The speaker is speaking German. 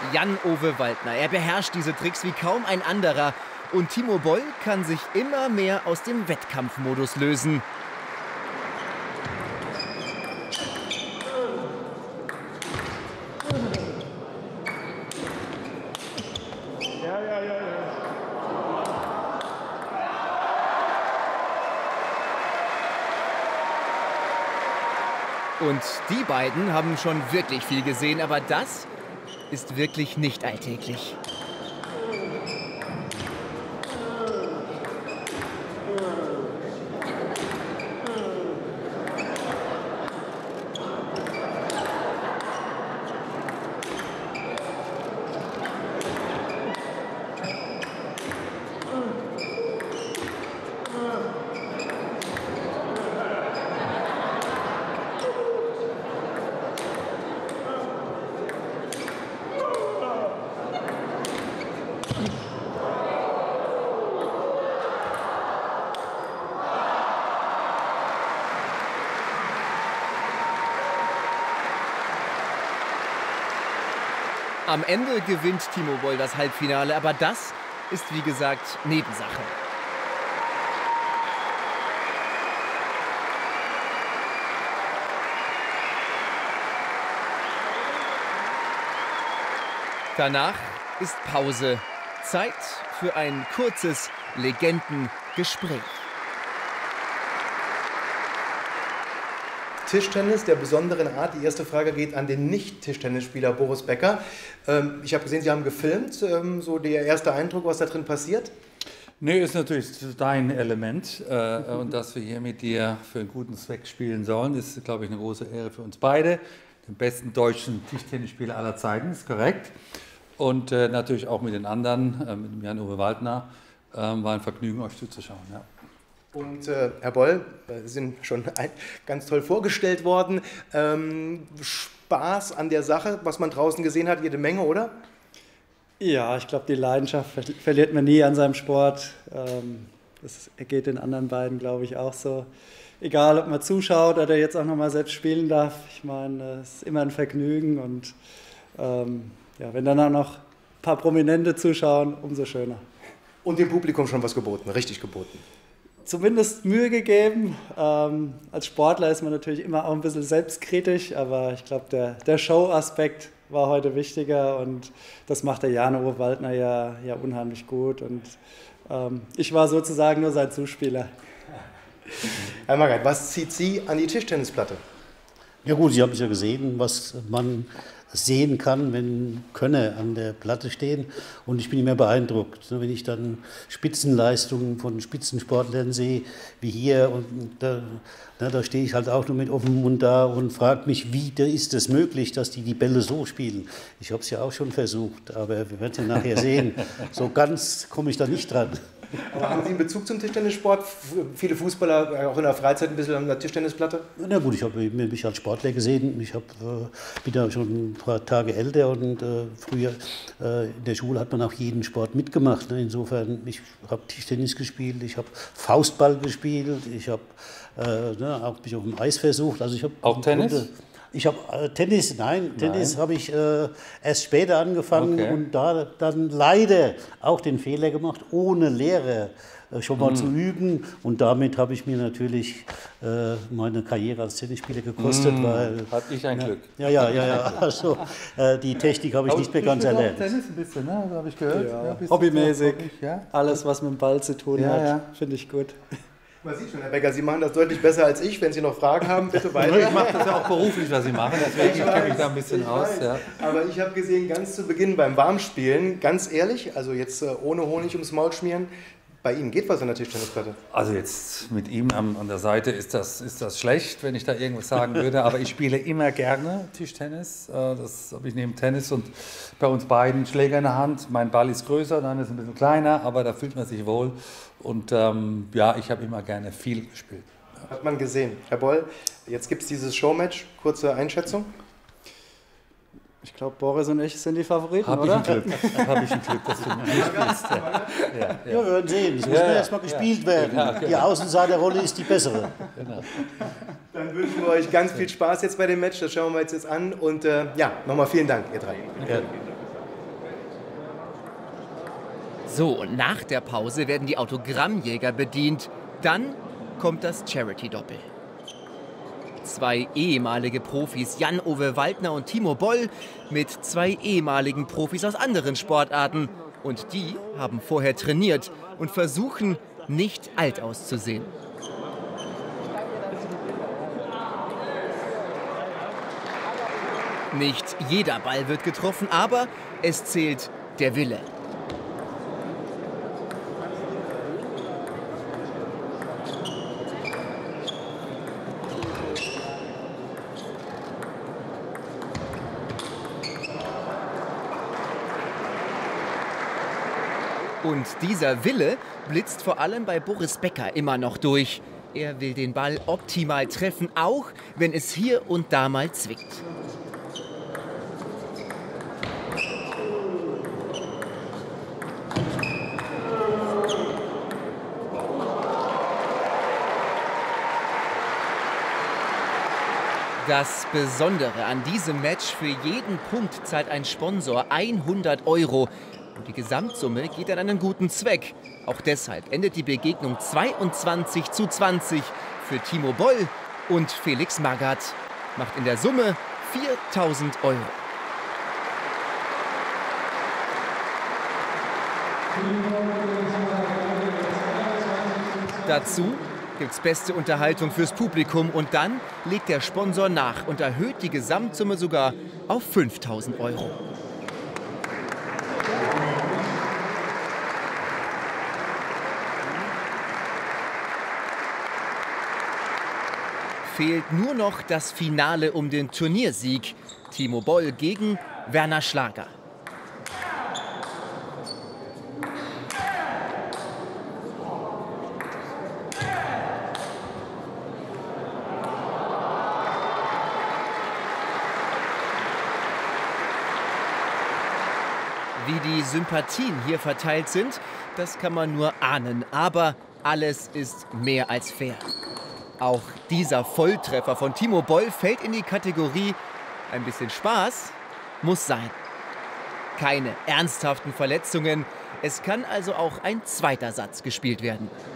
Jan-Ove Waldner, er beherrscht diese Tricks wie kaum ein anderer. Und Timo Boll kann sich immer mehr aus dem Wettkampfmodus lösen. Und die beiden haben schon wirklich viel gesehen, aber das ist wirklich nicht alltäglich. Am Ende gewinnt Timo Boll das Halbfinale, aber das ist wie gesagt Nebensache. Danach ist Pause. Zeit für ein kurzes Legendengespräch. Tischtennis der besonderen Art. Die erste Frage geht an den Nicht-Tischtennisspieler Boris Becker. Ich habe gesehen, Sie haben gefilmt. So der erste Eindruck, was da drin passiert? Nee, ist natürlich dein Element. Und dass wir hier mit dir für einen guten Zweck spielen sollen, ist, glaube ich, eine große Ehre für uns beide. Den besten deutschen Tischtennisspieler aller Zeiten, ist korrekt. Und natürlich auch mit den anderen, mit dem Jan-Ove Waldner. War ein Vergnügen, euch zuzuschauen. Ja. Und Herr Boll, Sie sind schon ganz toll vorgestellt worden. Spaß an der Sache, was man draußen gesehen hat, jede Menge, oder? Ja, ich glaube, die Leidenschaft verliert man nie an seinem Sport. Das geht den anderen beiden, glaube ich, auch so. Egal, ob man zuschaut oder jetzt auch nochmal selbst spielen darf. Ich meine, es ist immer ein Vergnügen. Und ja, wenn dann auch noch ein paar Prominente zuschauen, umso schöner. Und dem Publikum schon was geboten, richtig geboten? Zumindest Mühe gegeben. Als Sportler ist man natürlich immer auch ein bisschen selbstkritisch, aber ich glaube, der Show-Aspekt war heute wichtiger und das macht der Jan-Ove Waldner ja unheimlich gut und ich war sozusagen nur sein Zuspieler. Herr Magath, was zieht Sie an die Tischtennisplatte? Ja gut, Sie haben es ja gesehen, was man sehen kann, wenn Könner an der Platte stehen. Und ich bin immer beeindruckt, wenn ich dann Spitzenleistungen von Spitzensportlern sehe, wie hier. Und da stehe ich halt auch nur mit offenem Mund da und frage mich, wie ist es möglich, dass die Bälle so spielen. Ich habe es ja auch schon versucht, aber wir werden ja nachher sehen. So ganz komme ich da nicht dran. Aber haben Sie einen Bezug zum Tischtennissport? Viele Fußballer auch in der Freizeit ein bisschen an der Tischtennisplatte? Na gut, ich habe mich als Sportler gesehen. Ich bin ja schon ein paar Tage älter und früher in der Schule hat man auch jeden Sport mitgemacht. Ne? Insofern, ich habe Tischtennis gespielt, ich habe Faustball gespielt, ich habe auch mich auf dem Eis versucht. Also ich auch Tennis? Ich habe Tennis habe ich erst später angefangen und da dann leider auch den Fehler gemacht, ohne Lehrer schon mal zu üben. Und damit habe ich mir natürlich meine Karriere als Tennisspieler gekostet. Weil, hatte ich ein Glück. Ja. Also, die Technik habe ich nicht mehr ganz erlernt. Tennis ein bisschen, ne? Das habe ich gehört. Ja, hobbymäßig. Ja? Alles, was mit dem Ball zu tun hat, finde ich gut. Man sieht schon, Herr Becker, Sie machen das deutlich besser als ich. Wenn Sie noch Fragen haben, bitte weiter. Ich mache das ja auch beruflich, was Sie machen, deswegen kenne ich da ein bisschen aus. Ja. Aber ich habe gesehen, ganz zu Beginn beim Warmspielen, ganz ehrlich, also jetzt ohne Honig ums Maul schmieren, bei Ihnen geht was an der Tischtennisplatte? Also jetzt mit ihm an der Seite ist das schlecht, wenn ich da irgendwas sagen würde, aber ich spiele immer gerne Tischtennis. Das habe ich neben Tennis und bei uns beiden Schläger in der Hand. Mein Ball ist größer, dann ist es ein bisschen kleiner, aber da fühlt man sich wohl. Und ja, ich habe immer gerne viel gespielt. Hat man gesehen. Herr Boll, jetzt gibt es dieses Showmatch. Kurze Einschätzung. Ich glaube, Boris und ich sind die Favoriten, oder? Habe ich ein Glück, dass du mich nicht spielst. Ja, wir werden sehen. Es muss erstmal gespielt werden. Genau. Die Außenseiterrolle ist die bessere. Genau. Dann wünschen wir euch ganz viel Spaß jetzt bei dem Match. Das schauen wir uns jetzt an. Und nochmal vielen Dank, ihr drei. Ja. So, nach der Pause werden die Autogrammjäger bedient. Dann kommt das Charity-Doppel. 2 ehemalige Profis, Jan-Ove Waldner und Timo Boll, mit 2 ehemaligen Profis aus anderen Sportarten. Und die haben vorher trainiert und versuchen, nicht alt auszusehen. Nicht jeder Ball wird getroffen, aber es zählt der Wille. Und dieser Wille blitzt vor allem bei Boris Becker immer noch durch. Er will den Ball optimal treffen, auch wenn es hier und da mal zwickt. Das Besondere an diesem Match: für jeden Punkt zahlt ein Sponsor 100 €. Und die Gesamtsumme geht an einen guten Zweck. Auch deshalb endet die Begegnung 22:20 für Timo Boll, und Felix Magath macht in der Summe 4.000 €. Dazu gibt's beste Unterhaltung fürs Publikum, und dann legt der Sponsor nach und erhöht die Gesamtsumme sogar auf 5.000 €. Fehlt nur noch das Finale um den Turniersieg. Timo Boll gegen Werner Schlager. Wie die Sympathien hier verteilt sind, das kann man nur ahnen. Aber alles ist mehr als fair. Auch dieser Volltreffer von Timo Boll fällt in die Kategorie ein bisschen Spaß muss sein. Keine ernsthaften Verletzungen. Es kann also auch ein zweiter Satz gespielt werden.